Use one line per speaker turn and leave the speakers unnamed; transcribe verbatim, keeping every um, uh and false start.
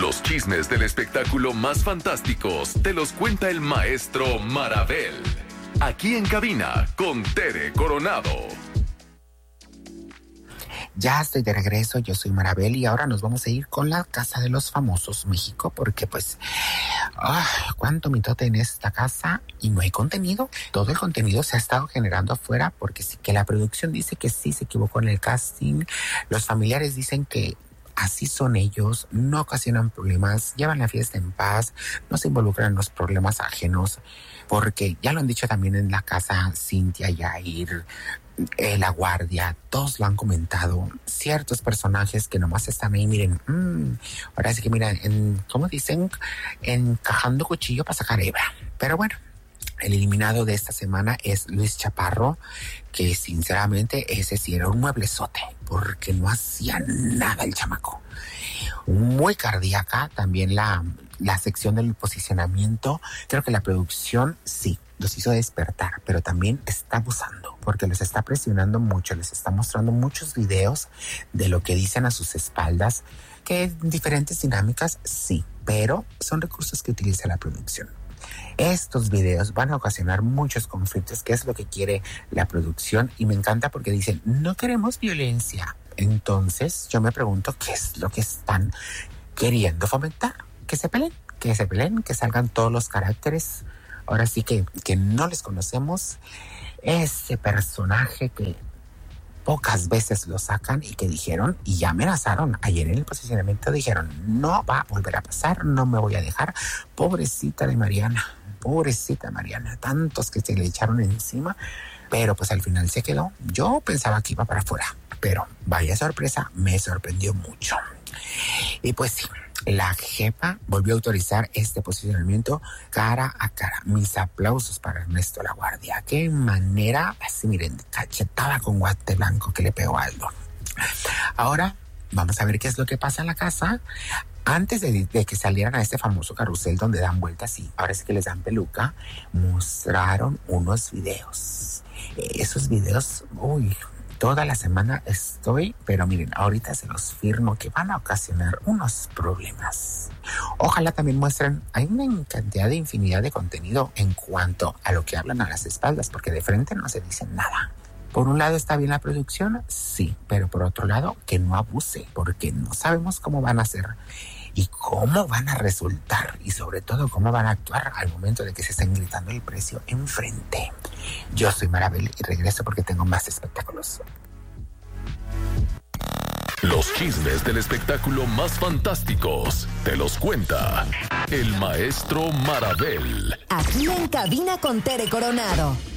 Los chismes del espectáculo más fantásticos te los cuenta el maestro Marabel. Aquí en cabina con Tere Coronado.
Ya estoy de regreso, yo soy Marabel y ahora nos vamos a ir con la Casa de los Famosos México porque pues, oh, cuánto mitote en esta casa y no hay contenido. Todo el contenido se ha estado generando afuera porque sí que la producción dice que sí se equivocó en el casting, los familiares dicen que así son ellos, no ocasionan problemas, llevan la fiesta en paz, no se involucran en los problemas ajenos, porque ya lo han dicho también en la casa Cintia, Yair, eh, La Guardia, todos lo han comentado, ciertos personajes que nomás están ahí, miren, mmm, ahora sí que miren, en, ¿cómo dicen? Encajando cuchillo para sacar hebra. Pero bueno, el eliminado de esta semana es Luis Chaparro, que sinceramente ese sí era un mueblezote, porque no hacía nada el chamaco. Muy cardíaca también la, la sección del posicionamiento. Creo que la producción sí los hizo despertar, pero también está abusando, porque les está presionando mucho, les está mostrando muchos videos de lo que dicen a sus espaldas, que diferentes dinámicas sí, pero son recursos que utiliza la producción. Estos videos van a ocasionar muchos conflictos, que es lo que quiere la producción, y me encanta porque dicen, no queremos violencia. Entonces yo me pregunto, ¿qué es lo que están queriendo fomentar? Que se peleen, que se peleen, que salgan todos los caracteres. Ahora sí que, que no les conocemos. Ese personaje que pocas veces lo sacan y que dijeron, y ya amenazaron, ayer en el posicionamiento dijeron, no va a volver a pasar, no me voy a dejar. Pobrecita de Mariana, pobrecita Mariana, tantos que se le echaron encima, pero pues al final se quedó. Yo pensaba que iba para afuera, pero vaya sorpresa, me sorprendió mucho. Y pues sí, la jefa volvió a autorizar este posicionamiento cara a cara. Mis aplausos para Ernesto La Guardia. Qué manera, así miren, cachetada con guante blanco que le pegó a Aldo. Ahora vamos a ver qué es lo que pasa en la casa. Antes de, de que salieran a este famoso carrusel donde dan vueltas y ahora sí que les dan peluca, mostraron unos videos. Esos videos, uy, toda la semana estoy, pero miren, ahorita se los firmo que van a ocasionar unos problemas. Ojalá también muestren, hay una cantidad de infinidad de contenido en cuanto a lo que hablan a las espaldas, porque de frente no se dice nada. Por un lado está bien la producción, sí, pero por otro lado que no abuse, porque no sabemos cómo van a ser y cómo van a resultar y sobre todo cómo van a actuar al momento de que se estén gritando el precio enfrente. Yo soy Marabel y regreso porque tengo más espectáculos.
Los chismes del espectáculo más fantásticos te los cuenta el maestro Marabel.
Aquí en cabina con Tere Coronado.